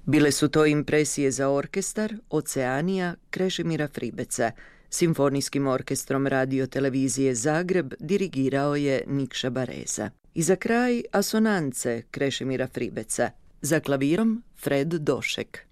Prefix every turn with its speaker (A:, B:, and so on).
A: Bile su to impresije za orkestar Oceanija Krešimira Fribeca. Simfonijskim orkestrom Radio-televizije Zagreb dirigirao je Nikša Bareza. I za kraj Asonance Krešimira Fribeca. Za klavirom Fred Došek.